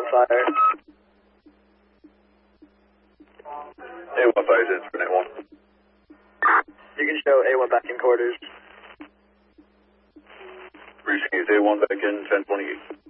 fire. A1 fires in for net 1. You can show A1 back in quarters. Briefing is A1 back in 1028.